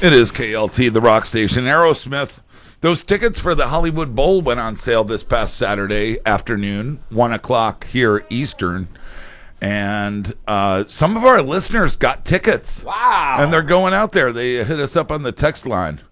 It is KLT, the rock station. Aerosmith. Those tickets for the Hollywood Bowl went on sale this past Saturday afternoon, 1 o'clock here Eastern. And some of our listeners got tickets. Wow. And they're going out there. They hit us up on the text line.